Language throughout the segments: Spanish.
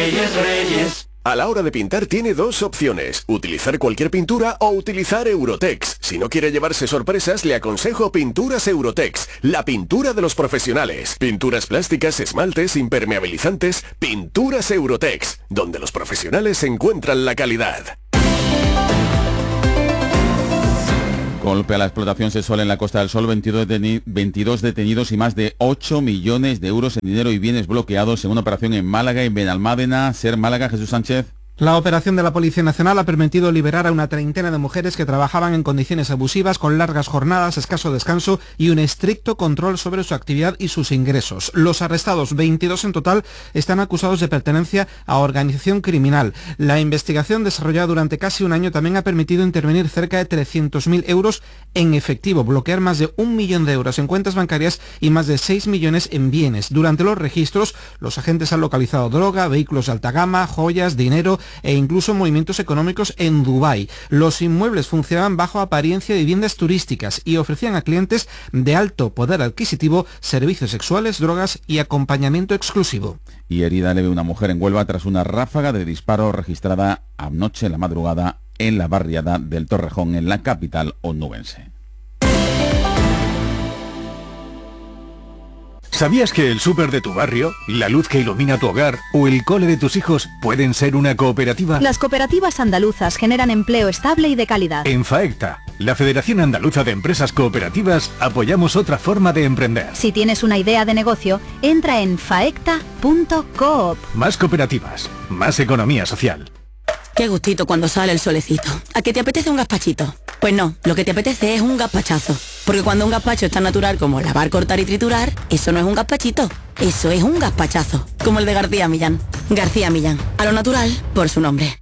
Reyes, Reyes. A la hora de pintar tiene dos opciones, utilizar cualquier pintura o utilizar Eurotex. Si no quiere llevarse sorpresas, le aconsejo Pinturas Eurotex, la pintura de los profesionales. Pinturas plásticas, esmaltes, impermeabilizantes, Pinturas Eurotex, donde los profesionales encuentran la calidad. Golpe a la explotación sexual en la Costa del Sol, 22 detenidos y más de 8 millones de euros en dinero y bienes bloqueados en una operación en Málaga y Benalmádena. Ser Málaga, Jesús Sánchez. La operación de la Policía Nacional ha permitido liberar a una treintena de mujeres que trabajaban en condiciones abusivas, con largas jornadas, escaso descanso y un estricto control sobre su actividad y sus ingresos. Los arrestados, 22 en total, están acusados de pertenencia a organización criminal. La investigación desarrollada durante casi un año también ha permitido intervenir cerca de 300.000 euros en efectivo, bloquear más de 1 millón de euros en cuentas bancarias y más de 6 millones en bienes. Durante los registros, los agentes han localizado droga, vehículos de alta gama, joyas, dinero e incluso movimientos económicos en Dubái. Los inmuebles funcionaban bajo apariencia de viviendas turísticas y ofrecían a clientes de alto poder adquisitivo servicios sexuales, drogas y acompañamiento exclusivo. Y herida leve una mujer en Huelva tras una ráfaga de disparo registrada anoche en la madrugada en la barriada del Torrejón, en la capital onubense. ¿Sabías que el súper de tu barrio, la luz que ilumina tu hogar o el cole de tus hijos pueden ser una cooperativa? Las cooperativas andaluzas generan empleo estable y de calidad. En FAECTA, la Federación Andaluza de Empresas Cooperativas, apoyamos otra forma de emprender. Si tienes una idea de negocio, entra en faecta.coop. Más cooperativas, más economía social. Qué gustito cuando sale el solecito. ¿A qué te apetece un gazpachito? Pues no, lo que te apetece es un gazpachazo. Porque cuando un gazpacho es tan natural como lavar, cortar y triturar, eso no es un gazpachito, eso es un gazpachazo. Como el de García Millán. García Millán, a lo natural, por su nombre.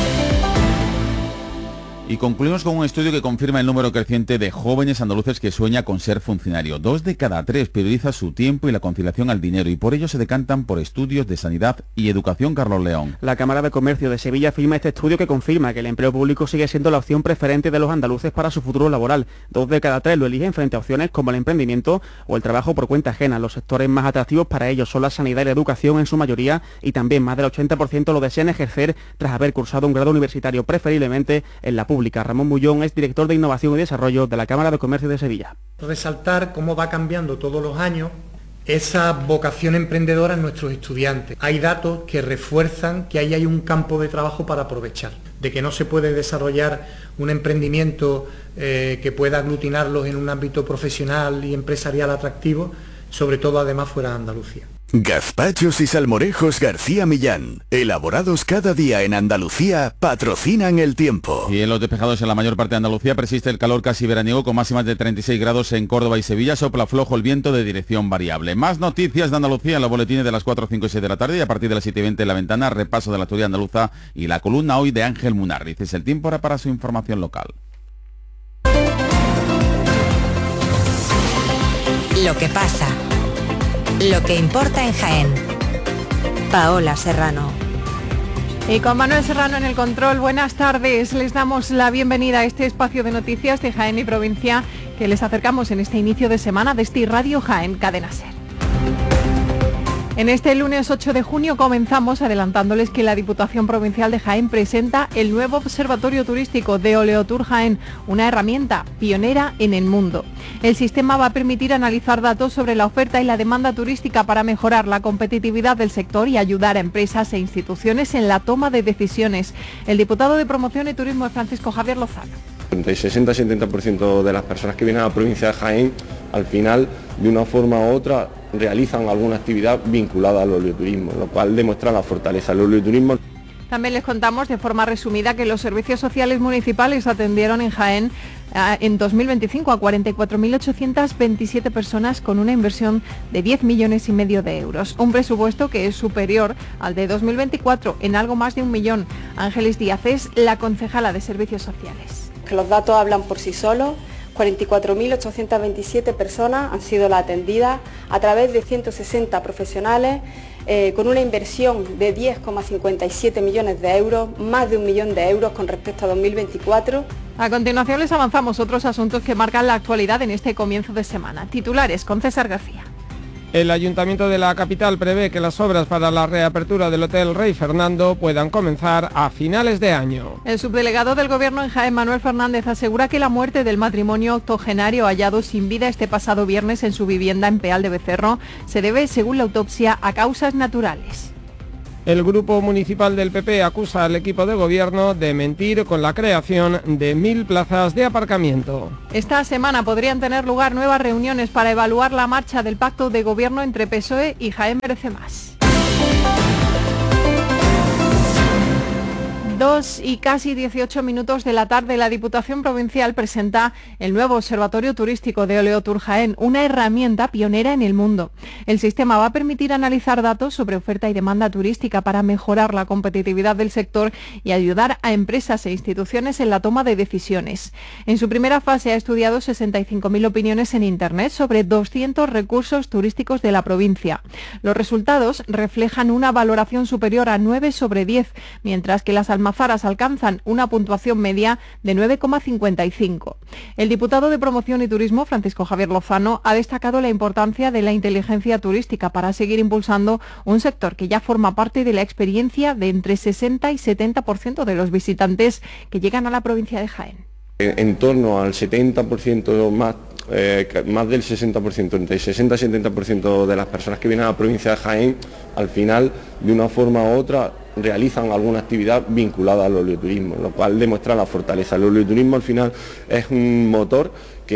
Y concluimos con un estudio que confirma el número creciente de jóvenes andaluces que sueña con ser funcionario. 2 de cada 3 prioriza su tiempo y la conciliación al dinero y por ello se decantan por estudios de sanidad y educación. Carlos León. La Cámara de Comercio de Sevilla firma este estudio que confirma que el empleo público sigue siendo la opción preferente de los andaluces para su futuro laboral. 2 de cada 3 lo eligen frente a opciones como el emprendimiento o el trabajo por cuenta ajena. Los sectores más atractivos para ellos son la sanidad y la educación en su mayoría y también más del 80% lo desean ejercer tras haber cursado un grado universitario, preferiblemente en la pública. Ramón Mullón es director de Innovación y Desarrollo de la Cámara de Comercio de Sevilla. Resaltar cómo va cambiando todos los años esa vocación emprendedora en nuestros estudiantes. Hay datos que refuerzan que ahí hay un campo de trabajo para aprovechar, de que no se puede desarrollar un emprendimiento que pueda aglutinarlos en un ámbito profesional y empresarial atractivo, sobre todo además fuera de Andalucía. Gazpachos y salmorejos García Millán, elaborados cada día en Andalucía, patrocinan el tiempo. Y en los despejados en la mayor parte de Andalucía persiste el calor casi veraniego con máximas de 36 grados en Córdoba y Sevilla, sopla flojo el viento de dirección variable. Más noticias de Andalucía en los boletines de las 4, 5 y 6 de la tarde y a partir de las 7 y 20 en La Ventana, repaso de la actualidad andaluza y la columna hoy de Ángel Munarriz. Es el tiempo ahora para su información local. Lo que pasa. Lo que importa en Jaén. Paola Serrano. Y con Manuel Serrano en el control, buenas tardes. Les damos la bienvenida a este espacio de noticias de Jaén y provincia que les acercamos en este inicio de semana de este Radio Jaén Cadena Ser. En este lunes 8 de junio comenzamos adelantándoles que la Diputación Provincial de Jaén presenta el nuevo Observatorio Turístico de Oleotour Jaén, una herramienta pionera en el mundo. El sistema va a permitir analizar datos sobre la oferta y la demanda turística para mejorar la competitividad del sector y ayudar a empresas e instituciones en la toma de decisiones. El diputado de Promoción y Turismo es Francisco Javier Lozano. Entre 60-70% de las personas que vienen a la provincia de Jaén, al final, de una forma u otra, realizan alguna actividad vinculada al oleoturismo, lo cual demuestra la fortaleza del oleoturismo. También les contamos de forma resumida que los servicios sociales municipales atendieron en Jaén en 2025 a 44.827 personas con una inversión de 10,5 millones de euros. Un presupuesto que es superior al de 2024 en algo más de 1 millón. Ángeles Díaz es la concejala de Servicios Sociales. Que los datos hablan por sí solos. 44.827 personas han sido las atendidas a través de 160 profesionales con una inversión de 10,57 millones de euros, más de 1 millón de euros con respecto a 2024. A continuación les avanzamos otros asuntos que marcan la actualidad en este comienzo de semana. Titulares con César García. El Ayuntamiento de la capital prevé que las obras para la reapertura del Hotel Rey Fernando puedan comenzar a finales de año. El subdelegado del Gobierno en Jaén, Manuel Fernández, asegura que la muerte del matrimonio octogenario hallado sin vida este pasado viernes en su vivienda en Peal de Becerro se debe, según la autopsia, a causas naturales. El Grupo Municipal del PP acusa al equipo de gobierno de mentir con la creación de 1.000 plazas de aparcamiento. Esta semana podrían tener lugar nuevas reuniones para evaluar la marcha del pacto de gobierno entre PSOE y Jaén Merece Más. 2 y casi 18 minutos de la tarde, la Diputación Provincial presenta el nuevo Observatorio Turístico de Oleotur Jaén, una herramienta pionera en el mundo. El sistema va a permitir analizar datos sobre oferta y demanda turística para mejorar la competitividad del sector y ayudar a empresas e instituciones en la toma de decisiones. En su primera fase ha estudiado 65.000 opiniones en Internet sobre 200 recursos turísticos de la provincia. Los resultados reflejan una valoración superior a 9 sobre 10, mientras que las almazaras alcanzan una puntuación media de 9,55. El diputado de Promoción y Turismo, Francisco Javier Lozano, ha destacado la importancia de la inteligencia turística para seguir impulsando un sector que ya forma parte de la experiencia de entre 60 y 70% de los visitantes que llegan a la provincia de Jaén. En torno al 70% más del 60%, entre 60 y 70% de las personas que vienen a la provincia de Jaén, al final, de una forma u otra, realizan alguna actividad vinculada al oleoturismo, lo cual demuestra la fortaleza. El oleoturismo al final es un motor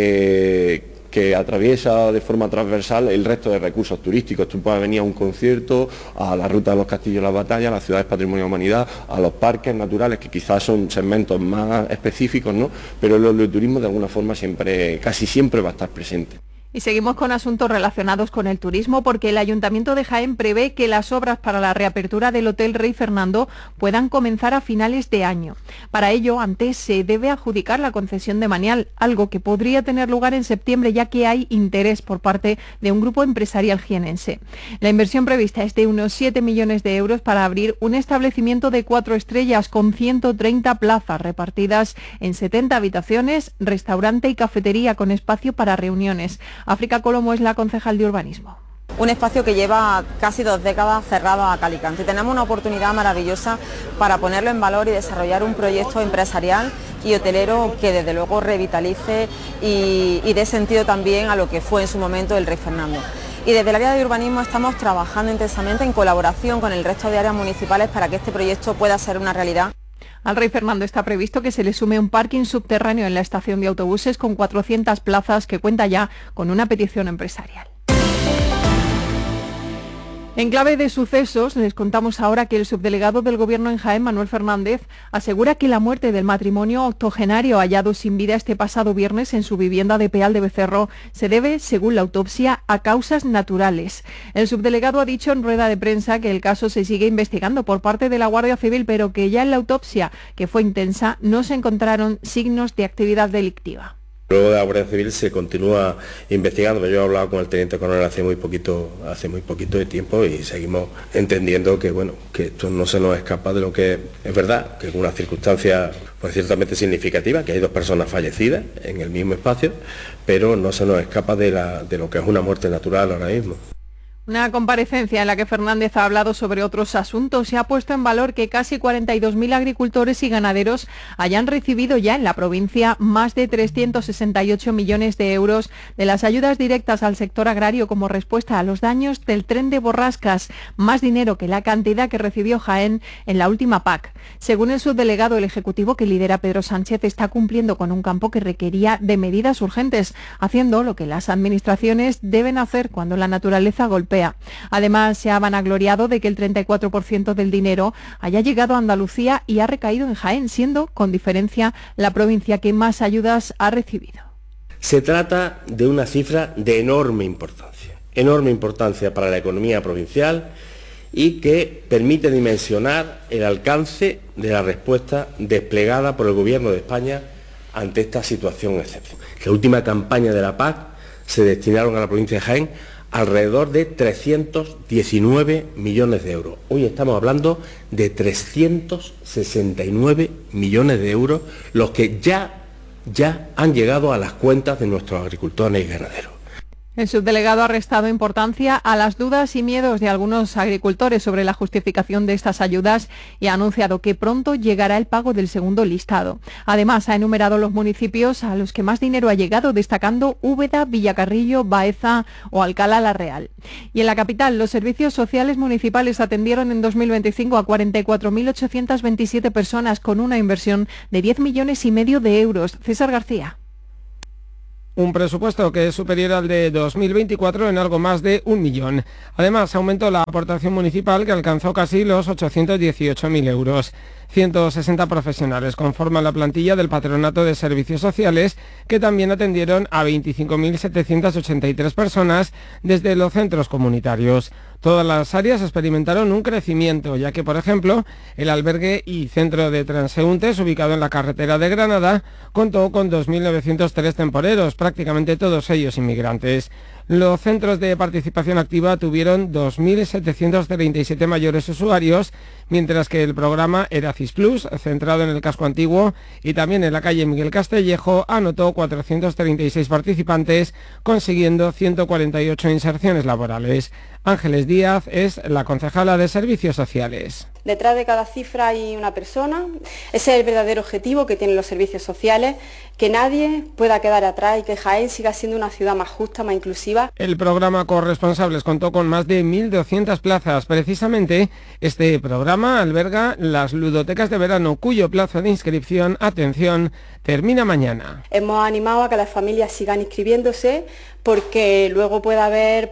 que atraviesa de forma transversal el resto de recursos turísticos. Tú puedes venir a un concierto, a la ruta de los castillos de la batalla, a las ciudades patrimonio de la humanidad, a los parques naturales, que quizás son segmentos más específicos, ¿no? Pero el oleoturismo de alguna forma casi siempre va a estar presente. Y seguimos con asuntos relacionados con el turismo, porque el Ayuntamiento de Jaén prevé que las obras para la reapertura del Hotel Rey Fernando puedan comenzar a finales de año. Para ello, antes se debe adjudicar la concesión de Manial, algo que podría tener lugar en septiembre, ya que hay interés por parte de un grupo empresarial jienense. La inversión prevista es de unos 7 millones de euros para abrir un establecimiento de 4 estrellas con 130 plazas repartidas en 70 habitaciones, restaurante y cafetería con espacio para reuniones. África Colomo es la concejal de urbanismo. Un espacio que lleva casi 2 décadas cerrado a cal y canto, y tenemos una oportunidad maravillosa para ponerlo en valor y desarrollar un proyecto empresarial y hotelero que desde luego revitalice y dé sentido también a lo que fue en su momento el Rey Fernando. Y desde el área de urbanismo estamos trabajando intensamente en colaboración con el resto de áreas municipales para que este proyecto pueda ser una realidad. Al Rey Fernando está previsto que se le sume un parking subterráneo en la estación de autobuses con 400 plazas que cuenta ya con una petición empresarial. En clave de sucesos, les contamos ahora que el subdelegado del Gobierno en Jaén, Manuel Fernández, asegura que la muerte del matrimonio octogenario hallado sin vida este pasado viernes en su vivienda de Peal de Becerro se debe, según la autopsia, a causas naturales. El subdelegado ha dicho en rueda de prensa que el caso se sigue investigando por parte de la Guardia Civil, pero que ya en la autopsia, que fue intensa, no se encontraron signos de actividad delictiva. Luego de la Guardia Civil se continúa investigando. Yo he hablado con el teniente coronel hace muy poquito de tiempo y seguimos entendiendo que que esto no se nos escapa de lo que es verdad, que es una circunstancia pues ciertamente significativa, que hay 2 personas fallecidas en el mismo espacio, pero no se nos escapa de lo que es una muerte natural ahora mismo. Una comparecencia en la que Fernández ha hablado sobre otros asuntos y ha puesto en valor que casi 42.000 agricultores y ganaderos hayan recibido ya en la provincia más de 368 millones de euros de las ayudas directas al sector agrario como respuesta a los daños del tren de borrascas, más dinero que la cantidad que recibió Jaén en la última PAC. Según el subdelegado, el Ejecutivo que lidera Pedro Sánchez está cumpliendo con un campo que requería de medidas urgentes, haciendo lo que las administraciones deben hacer cuando la naturaleza golpea. Además, se ha vanagloriado de que el 34% del dinero haya llegado a Andalucía y ha recaído en Jaén, siendo, con diferencia, la provincia que más ayudas ha recibido. Se trata de una cifra de enorme importancia para la economía provincial y que permite dimensionar el alcance de la respuesta desplegada por el Gobierno de España ante esta situación excepcional. En la última campaña de la PAC se destinaron a la provincia de Jaén alrededor de 319 millones de euros. Hoy estamos hablando de 369 millones de euros, los que ya han llegado a las cuentas de nuestros agricultores y ganaderos. El subdelegado ha restado importancia a las dudas y miedos de algunos agricultores sobre la justificación de estas ayudas y ha anunciado que pronto llegará el pago del segundo listado. Además, ha enumerado los municipios a los que más dinero ha llegado, destacando Úbeda, Villacarrillo, Baeza o Alcalá la Real. Y en la capital, los servicios sociales municipales atendieron en 2025 a 44.827 personas con una inversión de 10,5 millones de euros. César García. Un presupuesto que es superior al de 2024 en algo más de 1 millón. Además, aumentó la aportación municipal que alcanzó casi los 818.000 euros. 160 profesionales conforman la plantilla del Patronato de Servicios Sociales, que también atendieron a 25.783 personas desde los centros comunitarios. Todas las áreas experimentaron un crecimiento, ya que, por ejemplo, el albergue y centro de transeúntes, ubicado en la carretera de Granada, contó con 2.903 temporeros, prácticamente todos ellos inmigrantes. Los centros de participación activa tuvieron 2.737 mayores usuarios, mientras que el programa Eracis Plus, centrado en el casco antiguo y también en la calle Miguel Castellejo, anotó 436 participantes, consiguiendo 148 inserciones laborales. Ángeles Díaz es la concejala de Servicios Sociales. Detrás de cada cifra hay una persona. Ese es el verdadero objetivo que tienen los servicios sociales, que nadie pueda quedar atrás y que Jaén siga siendo una ciudad más justa, más inclusiva. El programa Corresponsables contó con más de 1.200 plazas. Precisamente, este programa alberga las ludotecas de verano, cuyo plazo de inscripción, atención, termina mañana. Hemos animado a que las familias sigan inscribiéndose, porque luego puede haber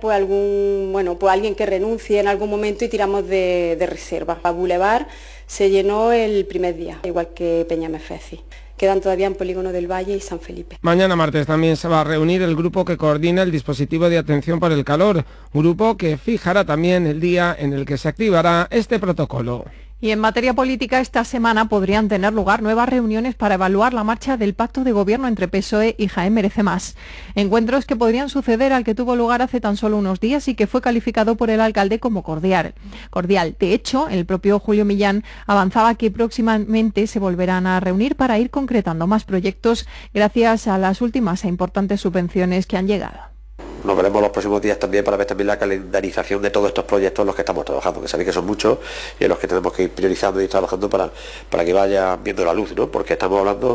alguien que renuncie en algún momento y tiramos de reserva. La Boulevard se llenó el primer día, igual que Peñamefeci. Quedan todavía en Polígono del Valle y San Felipe. Mañana martes también se va a reunir el grupo que coordina el dispositivo de atención por el calor, grupo que fijará también el día en el que se activará este protocolo. Y en materia política, esta semana podrían tener lugar nuevas reuniones para evaluar la marcha del pacto de gobierno entre PSOE y Jaén Merece Más. Encuentros que podrían suceder al que tuvo lugar hace tan solo unos días y que fue calificado por el alcalde como cordial. De hecho, el propio Julio Millán avanzaba que próximamente se volverán a reunir para ir concretando más proyectos gracias a las últimas e importantes subvenciones que han llegado. Nos veremos los próximos días también para ver también la calendarización de todos estos proyectos en los que estamos trabajando, que sabéis que son muchos y en los que tenemos que ir priorizando y trabajando para que vaya viendo la luz, ¿no? Porque estamos hablando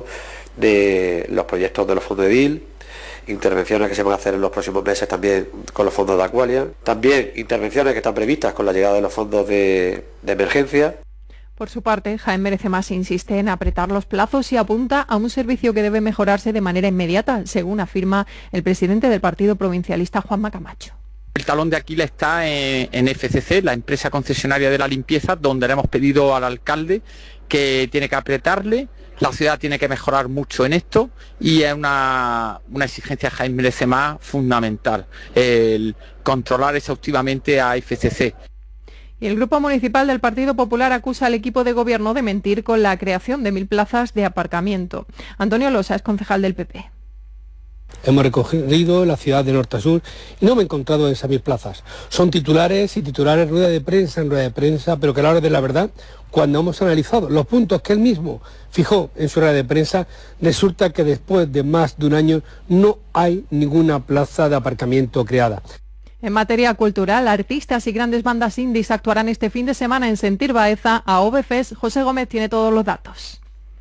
de los proyectos de los fondos de DIL, intervenciones que se van a hacer en los próximos meses también con los fondos de Aqualia, también intervenciones que están previstas con la llegada de los fondos de emergencia. Por su parte, Jaén Merece Más insiste en apretar los plazos y apunta a un servicio que debe mejorarse de manera inmediata, según afirma el presidente del partido provincialista, Juanma Camacho. El talón de Aquiles está en FCC, la empresa concesionaria de la limpieza, donde le hemos pedido al alcalde que tiene que apretarle. La ciudad tiene que mejorar mucho en esto y es una exigencia de Jaén Merece Más fundamental, el controlar exhaustivamente a FCC. Y el Grupo Municipal del Partido Popular acusa al equipo de gobierno de mentir con la creación de 1.000 plazas de aparcamiento. Antonio Losa es concejal del PP. Hemos recorrido la ciudad de norte a sur y no me he encontrado esas 1.000 plazas. Son titulares y titulares en rueda de prensa, pero que a la hora de la verdad, cuando hemos analizado los puntos que él mismo fijó en su rueda de prensa, resulta que después de más de un año no hay ninguna plaza de aparcamiento creada. En materia cultural, artistas y grandes bandas indies actuarán este fin de semana en Sentir Baeza a OVFest. José Gómez tiene todos los datos.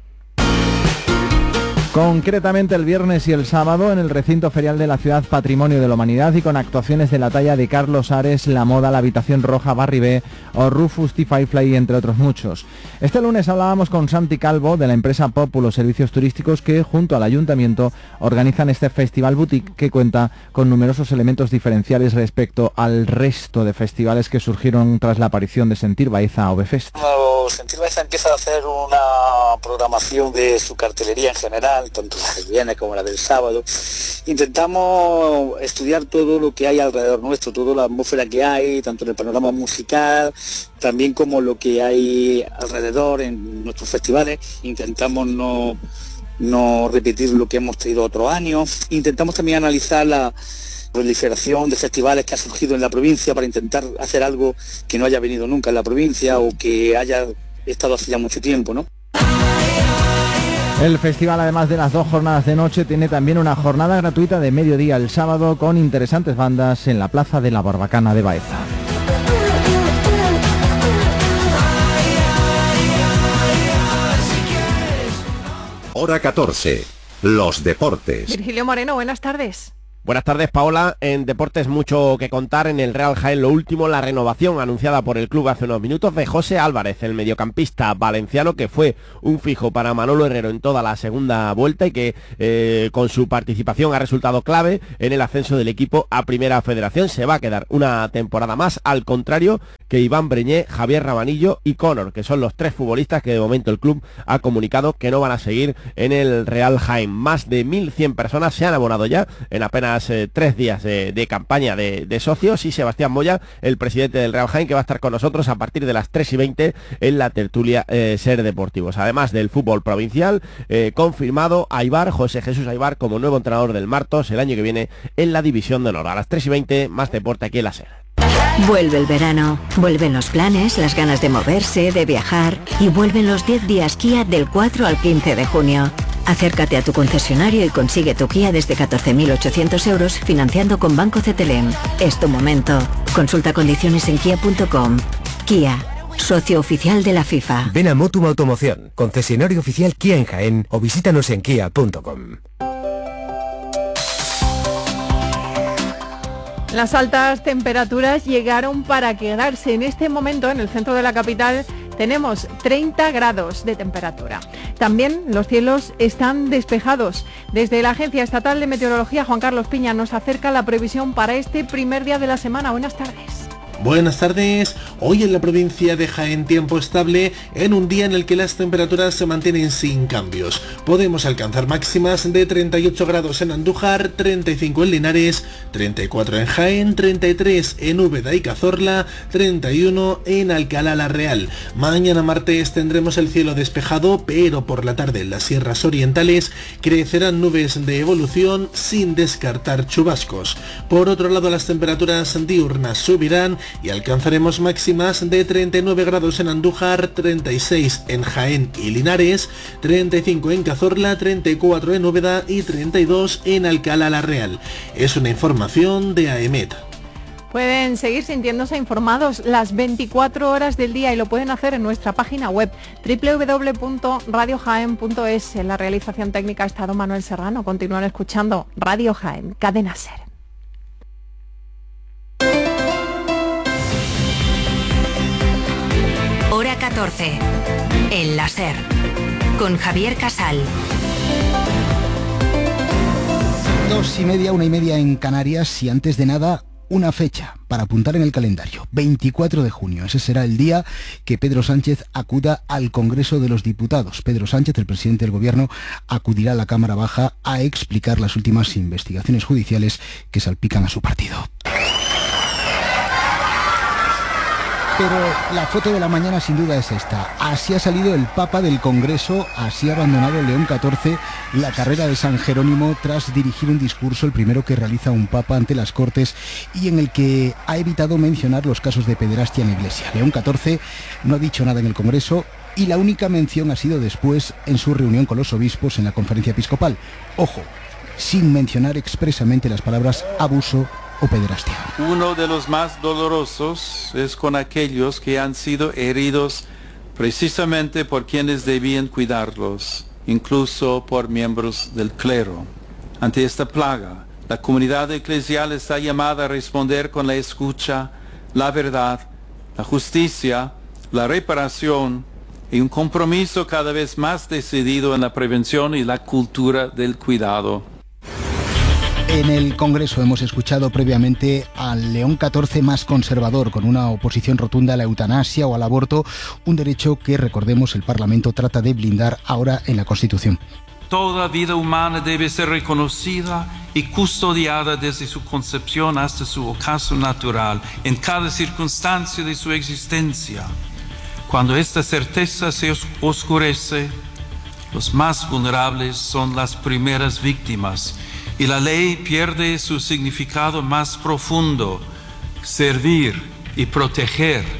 Concretamente el viernes y el sábado en el recinto ferial de la ciudad Patrimonio de la Humanidad y con actuaciones de la talla de Carlos Ares, La Moda, La Habitación Roja, Barry B o Rufus T. Firefly, entre otros muchos. Este lunes hablábamos con Santi Calvo de la empresa Populo Servicios Turísticos que junto al Ayuntamiento organizan este festival boutique que cuenta con numerosos elementos diferenciales respecto al resto de festivales que surgieron tras la aparición de Sentir Baeza a OVFest. Sentir Baeza empieza a hacer una programación de su cartelería en general, tanto la del viernes como la del sábado. Intentamos estudiar todo lo que hay alrededor nuestro, toda la atmósfera que hay, tanto en el panorama musical, también como lo que hay alrededor en nuestros festivales. Intentamos no repetir lo que hemos tenido otros años. Intentamos también analizar la proliferación de festivales que ha surgido en la provincia para intentar hacer algo que no haya venido nunca en la provincia o que haya estado hace ya mucho tiempo, ¿no? El festival, además de las 2 jornadas de noche, tiene también una jornada gratuita de mediodía el sábado con interesantes bandas en la Plaza de la Barbacana de Baeza. Hora 14. Los deportes. Virgilio Moreno, buenas tardes. Buenas tardes, Paola. En deportes mucho que contar. En el Real Jaén lo último, la renovación anunciada por el club hace unos minutos de José Álvarez, el mediocampista valenciano que fue un fijo para Manolo Herrero en toda la segunda vuelta y que con su participación ha resultado clave en el ascenso del equipo a Primera Federación. Se va a quedar una temporada más, al contrario que Iván Breñé, Javier Rabanillo y Conor, que son los 3 futbolistas que de momento el club ha comunicado que no van a seguir en el Real Jaén. Más de 1.100 personas se han abonado ya en apenas 3 días de campaña de socios, y Sebastián Moya, el presidente del Real Jaén, que va a estar con nosotros a partir de las 3:20 en la tertulia Ser Deportivos. Además del fútbol provincial, confirmado Aibar, José Jesús Aibar, como nuevo entrenador del Martos el año que viene en la División de Honor. A las 3:20, más deporte aquí en la Ser. Vuelve el verano, vuelven los planes, las ganas de moverse, de viajar, y vuelven los 10 días Kia del 4 al 15 de junio. Acércate a tu concesionario y consigue tu Kia desde 14.800 euros financiando con Banco CTLM. Es tu momento. Consulta condiciones en kia.com. Kia, socio oficial de la FIFA. Ven a Motum Automoción, concesionario oficial Kia en Jaén, o visítanos en kia.com. Las altas temperaturas llegaron para quedarse. En este momento, en el centro de la capital, tenemos 30 grados de temperatura. También los cielos están despejados. Desde la Agencia Estatal de Meteorología, Juan Carlos Piña nos acerca la previsión para este primer día de la semana. Buenas tardes. Buenas tardes. Hoy en la provincia de Jaén tiempo estable en un día en el que las temperaturas se mantienen sin cambios. Podemos alcanzar máximas de 38 grados en Andújar, 35 en Linares, 34 en Jaén, 33 en Úbeda y Cazorla, 31 en Alcalá la Real. Mañana martes tendremos el cielo despejado, pero por la tarde en las sierras orientales crecerán nubes de evolución sin descartar chubascos. Por otro lado, las temperaturas diurnas subirán y alcanzaremos máximas de 39 grados en Andújar, 36 en Jaén y Linares, 35 en Cazorla, 34 en Úbeda y 32 en Alcalá la Real. Es una información de AEMET. Pueden seguir sintiéndose informados las 24 horas del día y lo pueden hacer en nuestra página web www.radiojaen.es. En la realización técnica ha estado Manuel Serrano. Continúan escuchando Radio Jaén, Cadena Ser. Hora 14. En la Ser. Con Javier Casal. 2:30, 1:30 en Canarias, y antes de nada, una fecha para apuntar en el calendario. 24 de junio. Ese será el día que Pedro Sánchez acuda al Congreso de los Diputados. Pedro Sánchez, el presidente del Gobierno, acudirá a la Cámara Baja a explicar las últimas investigaciones judiciales que salpican a su partido. Pero la foto de la mañana sin duda es esta. Así ha salido el Papa del Congreso, así ha abandonado León XIV la carrera de San Jerónimo tras dirigir un discurso, el primero que realiza un Papa ante las Cortes, y en el que ha evitado mencionar los casos de pederastia en la Iglesia. León XIV no ha dicho nada en el Congreso y la única mención ha sido después en su reunión con los obispos en la conferencia episcopal. Ojo, sin mencionar expresamente las palabras abuso o pederastia. Uno de los más dolorosos es con aquellos que han sido heridos precisamente por quienes debían cuidarlos, incluso por miembros del clero. Ante esta plaga, la comunidad eclesial está llamada a responder con la escucha, la verdad, la justicia, la reparación y un compromiso cada vez más decidido en la prevención y la cultura del cuidado. En el Congreso hemos escuchado previamente al León XIV más conservador, con una oposición rotunda a la eutanasia o al aborto, un derecho que, recordemos, el Parlamento trata de blindar ahora en la Constitución. Toda vida humana debe ser reconocida y custodiada desde su concepción hasta su ocaso natural, en cada circunstancia de su existencia. Cuando esta certeza se oscurece, los más vulnerables son las primeras víctimas, y la ley pierde su significado más profundo: servir y proteger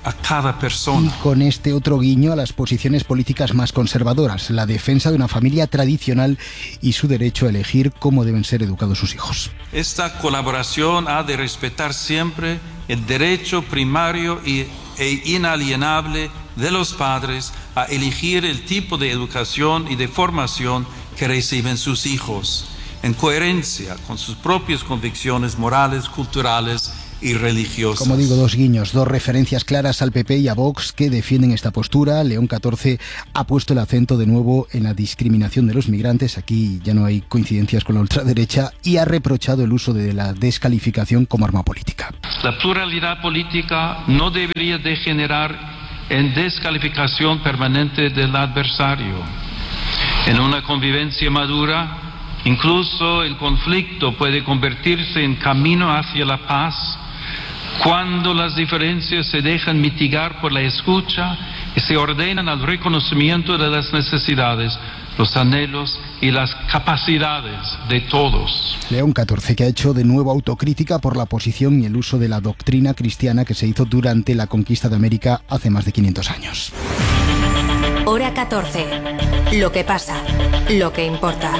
a cada persona. Y con este otro guiño a las posiciones políticas más conservadoras, la defensa de una familia tradicional y su derecho a elegir cómo deben ser educados sus hijos. Esta colaboración ha de respetar siempre el derecho primario e inalienable de los padres a elegir el tipo de educación y de formación que reciben sus hijos, en coherencia con sus propias convicciones morales, culturales y religiosas. Como digo, dos guiños, dos referencias claras al PP y a Vox que defienden esta postura. León XIV ha puesto el acento de nuevo en la discriminación de los migrantes, aquí ya no hay coincidencias con la ultraderecha, y ha reprochado el uso de la descalificación como arma política. La pluralidad política no debería degenerar en descalificación permanente del adversario. En una convivencia madura, incluso el conflicto puede convertirse en camino hacia la paz cuando las diferencias se dejan mitigar por la escucha y se ordenan al reconocimiento de las necesidades, los anhelos y las capacidades de todos. León XIV, que ha hecho de nuevo autocrítica por la posición y el uso de la doctrina cristiana que se hizo durante la conquista de América hace más de 500 años. Hora 14. Lo que pasa, lo que importa.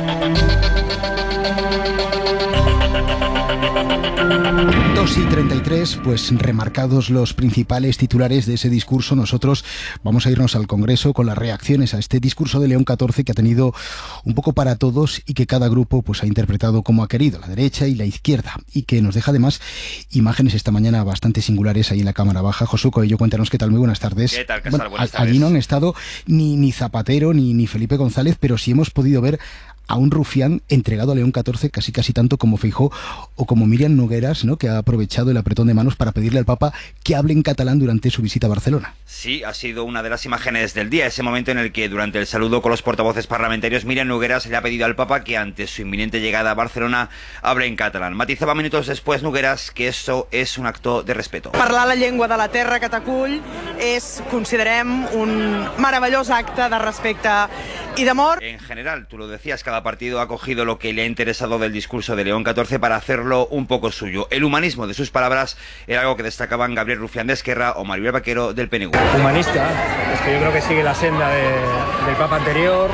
2:33, pues remarcados los principales titulares de ese discurso, nosotros vamos a irnos al Congreso con las reacciones a este discurso de León XIV, que ha tenido un poco para todos y que cada grupo pues ha interpretado como ha querido, la derecha y la izquierda, y que nos deja además imágenes esta mañana bastante singulares ahí en la Cámara Baja. Josu Coello, cuéntanos qué tal, muy buenas tardes. ¿Qué tal, Casal? Buenas tardes. Allí no han estado ni Zapatero ni Felipe González, pero sí hemos podido ver a un rufián entregado a León XIV casi tanto como Feijóo o como Míriam Nogueras, ¿no?, que ha aprovechado el apretón de manos para pedirle al Papa que hable en catalán durante su visita a Barcelona. Sí, ha sido una de las imágenes del día, ese momento en el que durante el saludo con los portavoces parlamentarios Míriam Nogueras le ha pedido al Papa que ante su inminente llegada a Barcelona hable en catalán. Matizaba minutos después Nogueras que eso es un acto de respeto. Parlar la llengua de la terra que t'acull és, considerem, un meravellós acte de respecte y de amor. En general, tú lo decías, cada partido ha cogido lo que le ha interesado del discurso de León XIV para hacerlo un poco suyo. El humanismo de sus palabras era algo que destacaban Gabriel Rufián de Esquerra o Maribel Vaquero del PNV. Humanista, es que yo creo que sigue la senda del Papa anterior.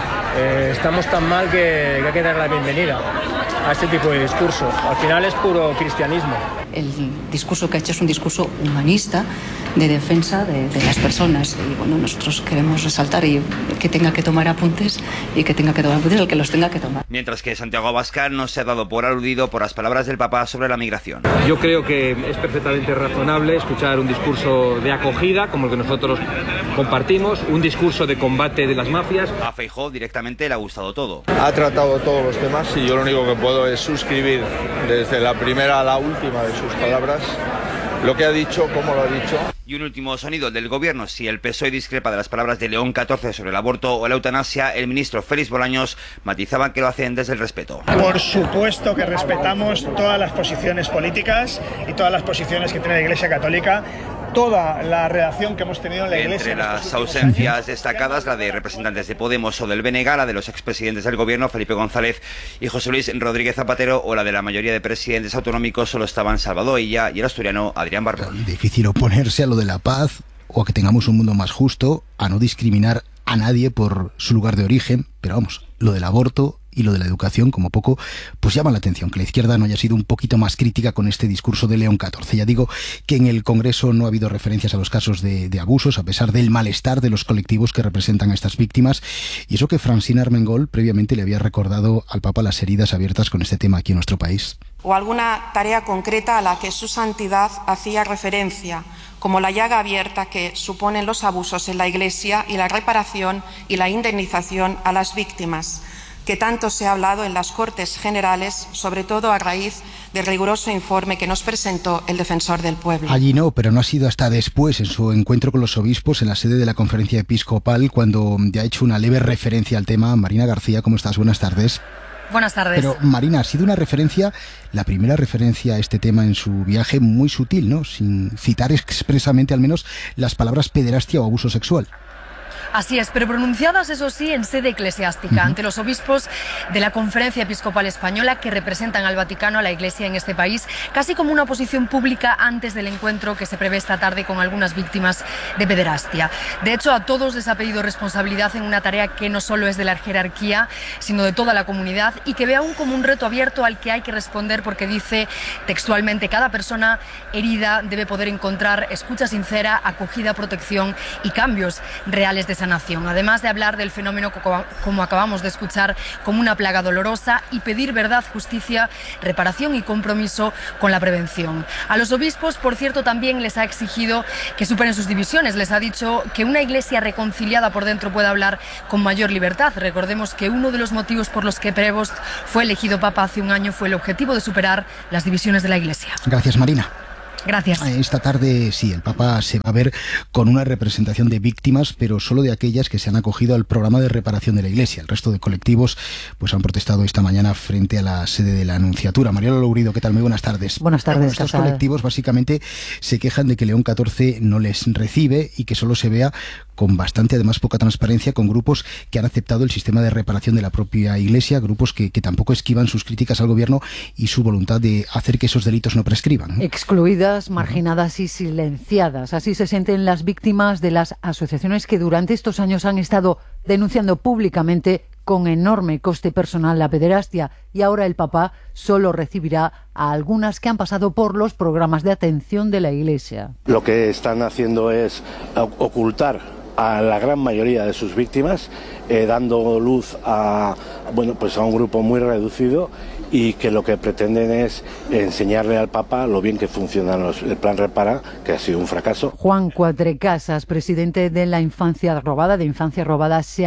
Estamos tan mal que hay que dar la bienvenida a este tipo de discurso. Al final es puro cristianismo. El discurso que ha hecho es un discurso humanista de defensa de las personas, y bueno, nosotros queremos resaltar y que tenga que tomar apuntes y que tenga que tomar apuntes el que los tenga que tomar. Mientras que Santiago Abascal no se ha dado por aludido por las palabras del Papa sobre la migración. Yo creo que es perfectamente razonable escuchar un discurso de acogida como el que nosotros compartimos, un discurso de combate de las mafias. A Feijóo directamente le ha gustado todo. Ha tratado todos los temas y yo lo único que puedo es suscribir desde la primera a la última de sus palabras, lo que ha dicho, cómo lo ha dicho. Y un último sonido del gobierno. Si el PSOE discrepa de las palabras de León XIV sobre el aborto o la eutanasia, el ministro Félix Bolaños matizaba que lo hacen desde el respeto. Por supuesto que respetamos todas las posiciones políticas y todas las posiciones que tiene la Iglesia Católica. Toda la relación que hemos tenido en la Iglesia. Entre las ausencias destacadas, la de representantes de Podemos o del BNG, la de los expresidentes del gobierno, Felipe González y José Luis Rodríguez Zapatero, o la de la mayoría de presidentes autonómicos, solo estaban Salvador Illa y el asturiano Adrián Barbón. Difícil oponerse a lo de la paz o a que tengamos un mundo más justo, a no discriminar a nadie por su lugar de origen, pero vamos, lo del aborto y lo de la educación, como poco, pues llama la atención que la izquierda no haya sido un poquito más crítica con este discurso de León XIV. Ya digo que en el Congreso no ha habido referencias a los casos de abusos, a pesar del malestar de los colectivos que representan a estas víctimas, y eso que Francina Armengol previamente le había recordado al Papa las heridas abiertas con este tema aquí en nuestro país. O alguna tarea concreta a la que su santidad hacía referencia, como la llaga abierta que suponen los abusos en la Iglesia y la reparación y la indemnización a las víctimas, que tanto se ha hablado en las Cortes Generales, sobre todo a raíz del riguroso informe que nos presentó el Defensor del Pueblo. Allí no, pero no ha sido hasta después, en su encuentro con los obispos en la sede de la Conferencia Episcopal, cuando ya ha hecho una leve referencia al tema. Marina García, ¿cómo estás? Buenas tardes. Buenas tardes. Pero Marina, ha sido una referencia, la primera referencia a este tema en su viaje, muy sutil, ¿no? Sin citar expresamente al menos las palabras pederastia o abuso sexual. Así es, pero pronunciadas, eso sí, en sede eclesiástica, ante los obispos de la Conferencia Episcopal Española que representan al Vaticano, a la Iglesia en este país, casi como una posición pública antes del encuentro que se prevé esta tarde con algunas víctimas de pederastia. De hecho, a todos les ha pedido responsabilidad en una tarea que no solo es de la jerarquía, sino de toda la comunidad, y que ve aún como un reto abierto al que hay que responder, porque dice textualmente: cada persona herida debe poder encontrar escucha sincera, acogida, protección y cambios reales de sanación. Además de hablar del fenómeno, como acabamos de escuchar, como una plaga dolorosa, y pedir verdad, justicia, reparación y compromiso con la prevención. A los obispos, por cierto, también les ha exigido que superen sus divisiones. Les ha dicho que una iglesia reconciliada por dentro puede hablar con mayor libertad. Recordemos que uno de los motivos por los que Prevost fue elegido papa hace un año fue el objetivo de superar las divisiones de la iglesia. Gracias, Marina. Gracias. Esta tarde sí, el Papa se va a ver con una representación de víctimas, pero solo de aquellas que se han acogido al programa de reparación de la Iglesia. El resto de colectivos pues han protestado esta mañana frente a la sede de la Anunciatura. Mariano Lourido, ¿qué tal? Muy buenas tardes. Buenas tardes. Estos colectivos básicamente se quejan de que León XIV no les recibe y que solo se vea con bastante, además, poca transparencia, con grupos que han aceptado el sistema de reparación de la propia Iglesia, grupos que tampoco esquivan sus críticas al gobierno y su voluntad de hacer que esos delitos no prescriban, ¿no? Excluidas, marginadas y silenciadas. Así se sienten las víctimas de las asociaciones que durante estos años han estado denunciando públicamente con enorme coste personal la pederastia, y ahora el Papa solo recibirá a algunas que han pasado por los programas de atención de la Iglesia. Lo que están haciendo es ocultar a la gran mayoría de sus víctimas, dando luz a un grupo muy reducido, y que lo que pretenden es enseñarle al Papa lo bien que funciona el plan Repara, que ha sido un fracaso. Juan Cuatrecasas, presidente de la Infancia Robada, se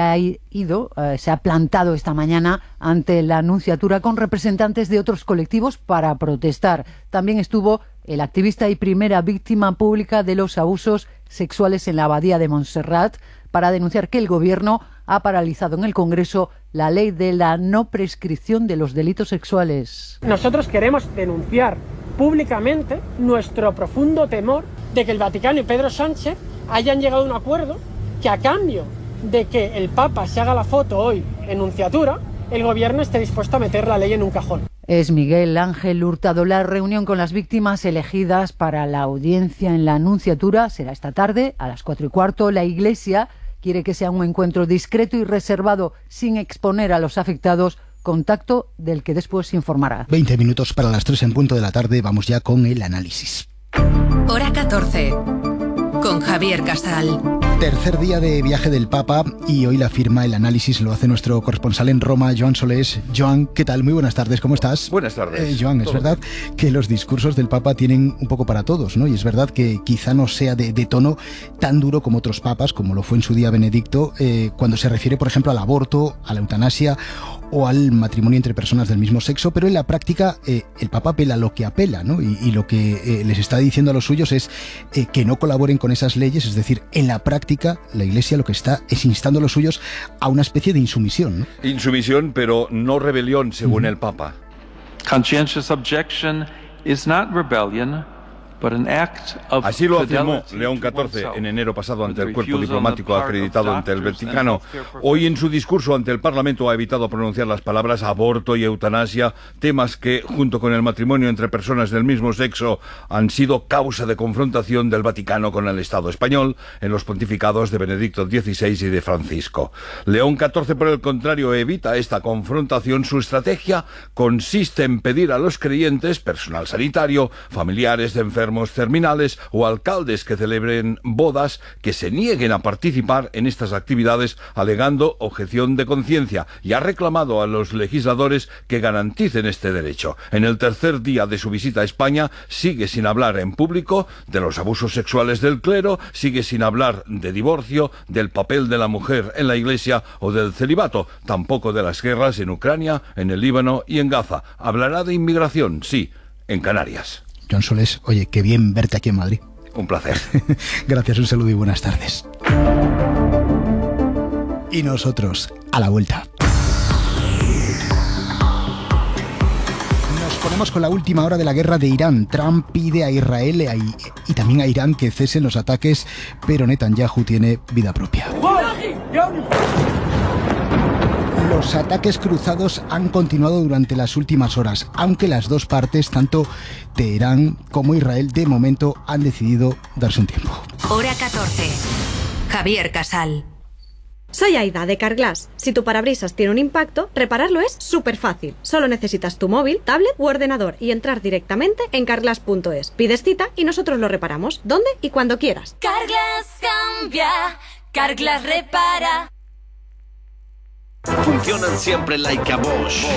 ha plantado esta mañana ante la Anunciatura con representantes de otros colectivos para protestar. También estuvo el activista y primera víctima pública de los abusos sexuales en la Abadía de Montserrat, para denunciar que el Gobierno ha paralizado en el Congreso la ley de la no prescripción de los delitos sexuales. Nosotros queremos denunciar públicamente nuestro profundo temor de que el Vaticano y Pedro Sánchez hayan llegado a un acuerdo que, a cambio de que el Papa se haga la foto hoy en Nunciatura, el Gobierno esté dispuesto a meter la ley en un cajón. Es Miguel Ángel Hurtado. La reunión con las víctimas elegidas para la audiencia en la Anunciatura será esta tarde a las 4:15. La Iglesia quiere que sea un encuentro discreto y reservado, sin exponer a los afectados, contacto del que después se informará. 20 minutos para las 3 en punto de la tarde. Vamos ya con el análisis. Hora 14. Con Javier Casal. Tercer día de viaje del Papa, y hoy la firma, el análisis lo hace nuestro corresponsal en Roma, Joan Solés. Joan, ¿qué tal? Muy buenas tardes, ¿cómo estás? Buenas tardes. Joan, es verdad que los discursos del Papa tienen un poco para todos, ¿no? Y es verdad que quizá no sea de tono tan duro como otros papas, como lo fue en su día Benedicto, cuando se refiere, por ejemplo, al aborto, a la eutanasia o al matrimonio entre personas del mismo sexo, pero en la práctica el Papa apela a lo que apela, ¿no? Y lo que les está diciendo a los suyos es que no colaboren con esas leyes. Es decir, en la práctica la Iglesia lo que está es instando a los suyos a una especie de insumisión, ¿no? Insumisión, pero no rebelión, según el Papa. Conscientious objection is not rebellion, but an act of Así lo afirmó León XIV en enero pasado ante el cuerpo diplomático acreditado ante el Vaticano. Hoy, en su discurso ante el Parlamento, ha evitado pronunciar las palabras aborto y eutanasia, temas que, junto con el matrimonio entre personas del mismo sexo, han sido causa de confrontación del Vaticano con el Estado español en los pontificados de Benedicto XVI y de Francisco. León XIV, por el contrario, evita esta confrontación. Su estrategia consiste en pedir a los creyentes, personal sanitario, familiares de enfermos terminales o alcaldes que celebren bodas, que se nieguen a participar en estas actividades alegando objeción de conciencia, y ha reclamado a los legisladores que garanticen este derecho. En el tercer día de su visita a España sigue sin hablar en público de los abusos sexuales del clero, sigue sin hablar de divorcio, del papel de la mujer en la Iglesia o del celibato, tampoco de las guerras en Ucrania, en el Líbano y en Gaza. Hablará de inmigración, sí, en Canarias. Joan Solés, oye, qué bien verte aquí en Madrid. Un placer. Gracias, un saludo y buenas tardes. Y nosotros, a la vuelta. Nos ponemos con la última hora de la guerra de Irán. Trump pide a Israel y también a Irán que cesen los ataques, pero Netanyahu tiene vida propia. Los ataques cruzados han continuado durante las últimas horas, aunque las dos partes, tanto Teherán como Israel, de momento han decidido darse un tiempo. Hora 14. Javier Casal. Soy Aida, de Carglass. Si tu parabrisas tiene un impacto, repararlo es súper fácil. Solo necesitas tu móvil, tablet u ordenador y entrar directamente en carglass.es. Pides cita y nosotros lo reparamos, donde y cuando quieras. Carglass cambia, Carglass repara. Funcionan siempre like a Bosch.